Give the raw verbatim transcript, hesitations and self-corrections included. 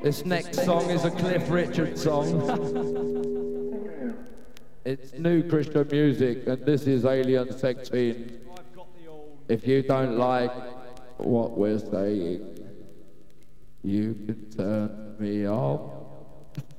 This next song is a Cliff Richard song. It's new Christian music, and this is Alien Sex Fiend. If you don't like what we're saying, you can turn me off.